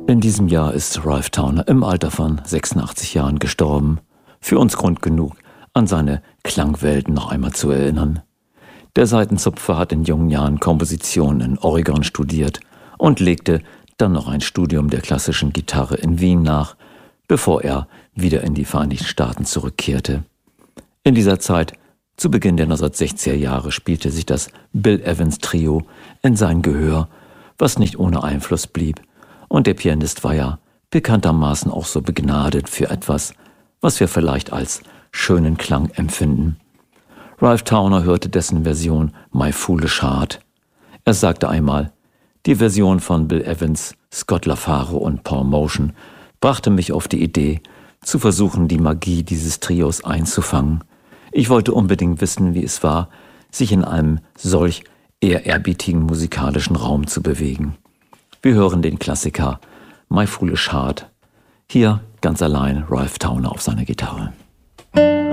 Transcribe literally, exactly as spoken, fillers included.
In diesem Jahr ist Ralph Towner im Alter von sechsundachtzig Jahren gestorben. Für uns Grund genug, an seine Klangwelten noch einmal zu erinnern. Der Saitenzupfer hat in jungen Jahren Komposition in Oregon studiert und legte dann noch ein Studium der klassischen Gitarre in Wien nach, bevor er wieder in die Vereinigten Staaten zurückkehrte. In dieser Zeit, zu Beginn der neunzehnhundertsechziger Jahre, spielte sich das Bill Evans Trio in sein Gehör, was nicht ohne Einfluss blieb. Und der Pianist war ja bekanntermaßen auch so begnadet für etwas, was wir vielleicht als schönen Klang empfinden. Ralph Towner hörte dessen Version My Foolish Heart. Er sagte einmal, die Version von Bill Evans, Scott LaFaro und Paul Motian brachte mich auf die Idee, zu versuchen, die Magie dieses Trios einzufangen. Ich wollte unbedingt wissen, wie es war, sich in einem solch ehrerbietigen musikalischen Raum zu bewegen. Wir hören den Klassiker My Foolish Heart. Hier ganz allein Ralph Towner auf seiner Gitarre.